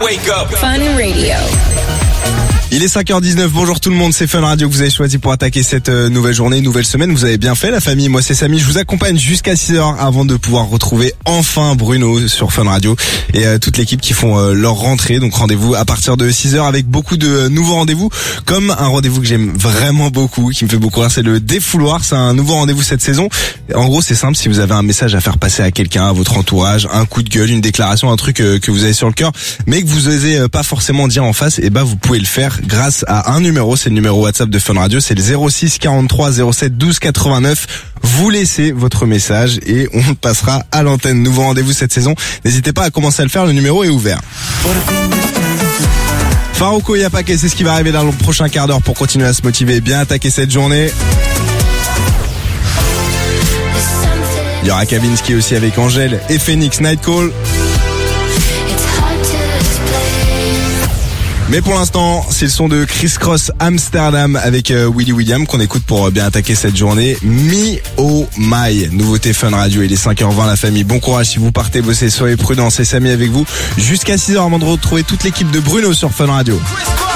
Wake up. Fun Radio. Il est 5h19, bonjour tout le monde, c'est Fun Radio que vous avez choisi pour attaquer cette nouvelle journée, nouvelle semaine. Vous avez bien fait la famille, moi c'est Samy, je vous accompagne jusqu'à 6h avant de pouvoir retrouver enfin Bruno sur Fun Radio et toute l'équipe qui font leur rentrée. Donc rendez-vous à partir de 6h avec beaucoup de nouveaux rendez-vous, comme un rendez-vous que j'aime vraiment beaucoup, qui me fait beaucoup rire, c'est le défouloir. C'est un nouveau rendez-vous cette saison. En gros c'est simple, si vous avez un message à faire passer à quelqu'un, à votre entourage, un coup de gueule, une déclaration, un truc que vous avez sur le cœur, mais que vous osez pas forcément dire en face, et vous pouvez le faire grâce à un numéro, c'est le numéro WhatsApp de Fun Radio, c'est le 06 43 07 12 89. Vous laissez votre message et on le passera à l'antenne. Nouveau rendez-vous cette saison. N'hésitez pas à commencer à le faire, le numéro est ouvert. Farouko Yapake, c'est ce qui va arriver dans le prochain quart d'heure pour continuer à se motiver et bien attaquer cette journée. Il y aura Kavinsky aussi avec Angèle et Phoenix Night Call. Mais pour l'instant, c'est le son de Chris Cross Amsterdam avec Willy William qu'on écoute pour bien attaquer cette journée. Me Oh My, nouveauté Fun Radio, il est 5h20 la famille. Bon courage si vous partez bosser, soyez prudents, c'est Samy avec vous. Jusqu'à 6h avant de retrouver toute l'équipe de Bruno sur Fun Radio.